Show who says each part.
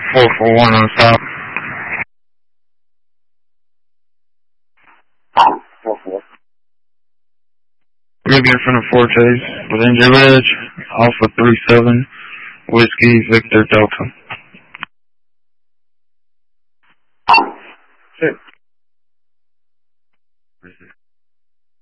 Speaker 1: 441 on stop.
Speaker 2: 4-4.
Speaker 1: We're going to be in front of Fortes with Injured Ridge, Alpha 37, Whiskey, Victor, Delta.